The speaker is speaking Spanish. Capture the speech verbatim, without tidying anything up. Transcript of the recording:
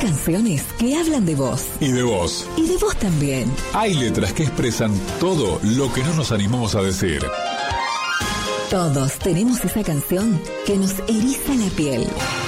canciones que hablan de vos. Y de vos. Y de vos también. Hay letras que expresan todo lo que no nos animamos a decir. Todos tenemos esa canción que nos eriza la piel.